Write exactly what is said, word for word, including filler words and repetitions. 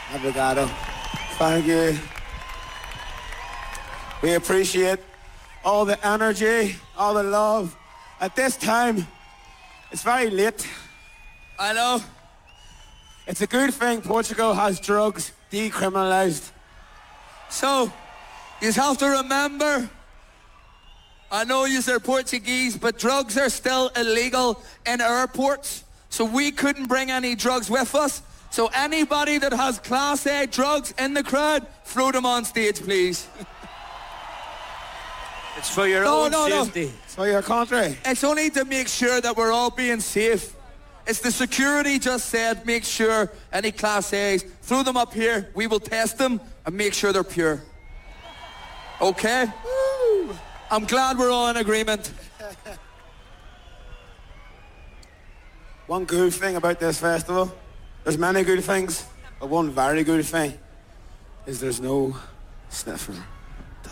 Obrigado. Thank you. We appreciate all the energy, all the love. At this time, it's very late. I know. It's a good thing Portugal has drugs decriminalised. So, you have to remember, I know you're Portuguese, but drugs are still illegal in airports. So we couldn't bring any drugs with us. So anybody that has Class A drugs in the crowd, throw them on stage, please. It's for your no, own no, safety. No. It's for your country. It's only to make sure that we're all being safe. It's the security just said, make sure any Class A's, throw them up here, we will test them and make sure they're pure. Okay? Woo. I'm glad we're all in agreement. One good thing about this festival, there's many good things, but one very good thing is there's no sniffer.